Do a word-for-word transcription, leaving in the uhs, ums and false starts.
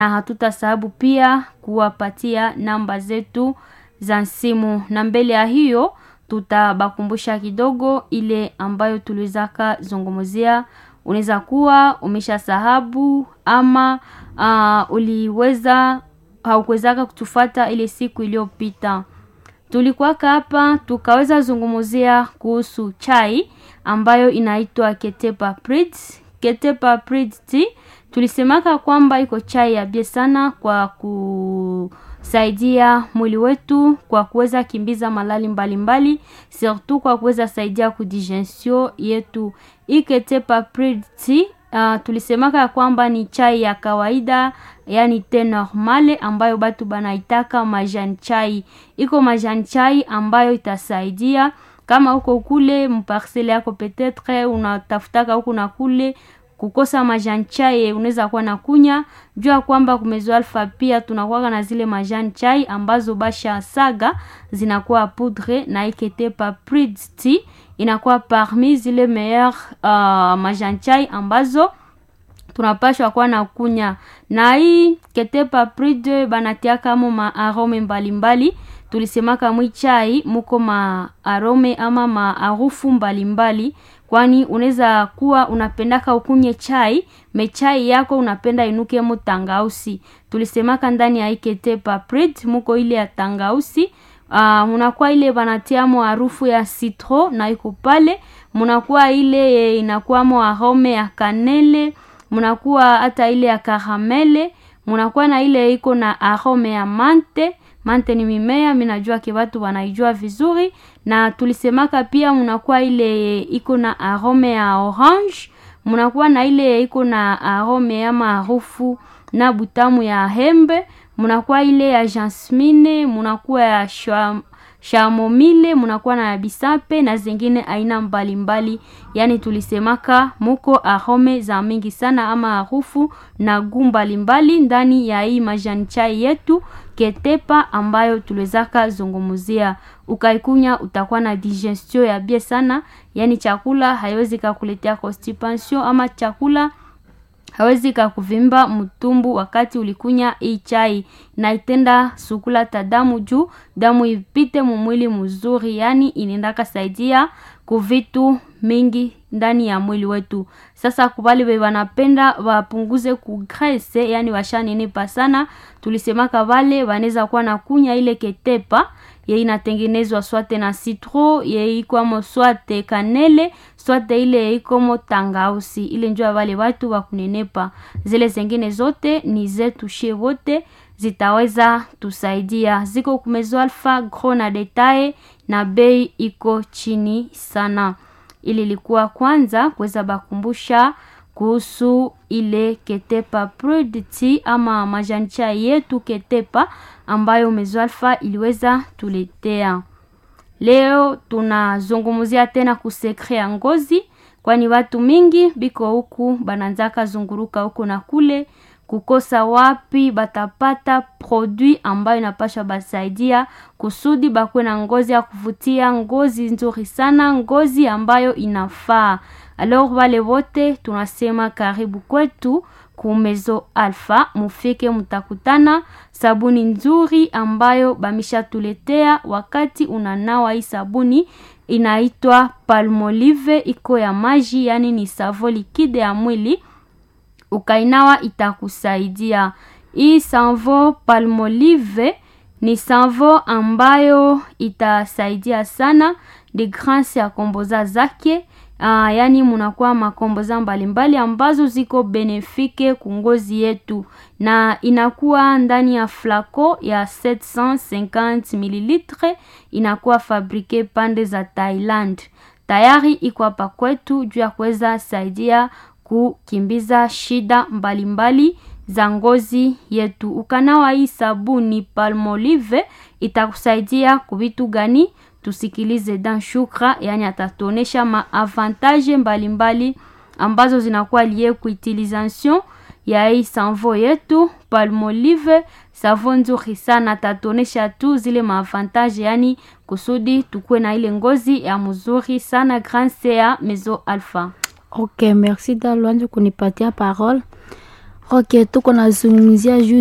na hatutasahau pia kuwapatia namba zetu za simu. Na mbele ya hiyo tutabakumbusha kidogo ile ambayo tuliwezaka zungumzia. Unaweza kuwa umeshasahabu ama uh, uliweza haukuwezaka kutufuata ile siku iliyopita. Tulikuwa hapa tukaweza zungumzia kuhusu chai ambayo inaitwa Ketepa Prid. Ketepa Prid tea tulisemaka kwamba iko chai ya bie sana kwa kusaidia mwili wetu kwa kuweza kimbiza malali mbalimbali, surtout kwa kuweza saidia kudigestion yetu. Hii Ketepa Prid tea uh, tulisemaka kwamba ni chai ya kawaida, yani te normale ambayo batu banaitaka majani chai. Iko majani chai ambayo itasaidia kama uko kule mparcelle yako peut-être unatafutaka huko na kule kukosa majani chai, unaweza kuwa na kunya. Jua kwamba kumezo alfa pia tunakuwa na zile majani chai ambazo basha saga zinakuwa poudre, na Ketepa Prid tea inakuwa parmi zile meilleur uh, majani chai ambazo tunapashwa kuwa na kunya. Na hii Ketepa Prid banatiaka mo ma arome mbalimbali. Tulisemaka mwi chai muko ma arome ama ma harufu mbalimbali, kwani unaweza kuwa unapendaka ukunye chai me chai yako unapenda inuke mo tangausi. Tulisemaka ndani ya Ketepa Prid muko ile ya tangausi, uh, munakuwa ile banatia mo harufu ya citron na iko pale, munakuwa ile inakuwa mo arome ya kanele, munakuwa hata ile ya karamele, munakuwa na ile iko na arome ya mante. Mante ni mimea, minajua ke watu wanaijua vizuri. Na tulisemaka pia munakuwa ile iko na arome ya orange, munakuwa na ile iko na arome ya maarufu na butamu ya hembe, munakuwa ile ya jasmine, munakuwa ya shwa chamomile, munakuwa na bisape na zingine aina mbalimbali. Yani tulisemaka muko arome za mingi sana ama harufu na gu mbalimbali ndani ya hii majani chai yetu Ketepa ambayo tuliwezaka zungumzia. Ukaikunya utakuwa na digestion ya bie sana, yani chakula haiwezi kukuletea constipation ama chakula hawezi kukuvimba mtumbu wakati ulikunya hii chai. Na itenda sukula ta damu juu damu ipite mwili mzuri, yani inendaka saidia kuvitu mingi ndani ya mwili wetu. Sasa kubali we wanapenda wapunguze ku graisse, yani washanenepa sana, tulisemaka wale wanaweza kuwa na kunya ile Ketepa ye inatengenezwa swate na citron, ye iko mo swate kanele, swate ile iko mo tangausi. Ile njua wale watu wa kunenepa. Zile zingine zote ni zetu she wote, zitaweza tusaidia. Ziko kumezo alfa gros na detail na bei iko chini sana. Ili likuwa kwanza kuweza bakumbusha kuhusu ile Ketepa Prid tea ama majani chai yetu Ketepa ambayo Mezo Alpha iliweza tuletea. Leo tunazungumzia tena kusekre ya ngozi, kwani watu mingi biko huku bananzaka zunguruka huku na kule kukosa wapi batapata produit ambayo inapasha basaidia kusudi bakwe na ngozi ya kuvutia, ngozi nzuri sana, ngozi ambayo inafaa. Alors wale wote tunasema karibu kwetu ku Mezo Alpha, mufike mutakutana sabuni nzuri ambayo bamisha tuletea. Wakati unanawa hii sabuni inaitwa Palmolive, iko ya maji, yani ni savo liquide ya mwili, ukainawa itakusaidia. Hii savo Palmolive ni savo ambayo itasaidia sana de grâce ya komboza zake. Uh, yani munakuwa makomboza mbalimbali ambazo ziko benefike kungozi yetu, na inakuwa ndani ya flako ya sept cent cinquante mililitres, inakuwa fabrike pande za Thailand. Tayari iko hapa kwetu juu ya kuweza saidia kukimbiza shida mbalimbali mbali za ngozi yetu. Ukanawa hii sabuni Palmolive itakusaidia kuvitu gani? Tusikilize Dan Shukra, yani atatonesha ma avantage mbalimbali ambazo zinakuwa liye ku utilisation ya hii savon yetu Palmolive. Savon nzuri sana, atatonesha tu zile ma avantage, yani kusudi tukue na ile ngozi ya mzuri sana. Grâce ya Mezo Alpha. Ok, merci Dalwanju kunipatia parole. Okay, tuko nazungumzia juu